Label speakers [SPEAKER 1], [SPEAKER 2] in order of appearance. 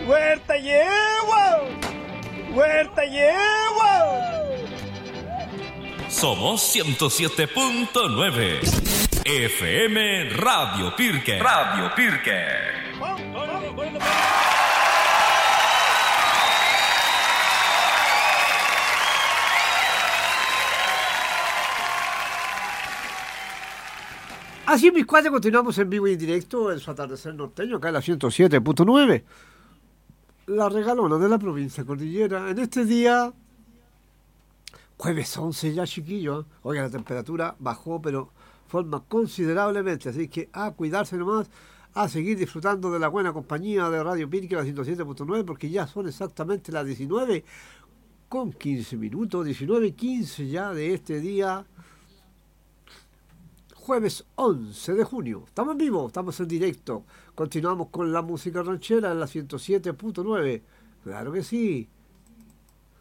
[SPEAKER 1] Huerta Yegua. Huerta Yegua.
[SPEAKER 2] Somos 107.9 FM Radio Pirque. Radio Pirque.
[SPEAKER 3] Así, mis cuates, continuamos en vivo y en directo en su atardecer norteño, acá en la 107.9. La regalona de la provincia cordillera. En este día, jueves 11 ya, chiquillos. Oiga, la temperatura bajó, pero forma considerablemente. Así que a cuidarse nomás, a seguir disfrutando de la buena compañía de Radio Pirque, la 107.9, porque ya son exactamente las 19:15, 19:15 ya de este día. Jueves 11 de junio. Estamos en vivo, estamos en directo. Continuamos con la música ranchera en la 107.9. Claro que sí.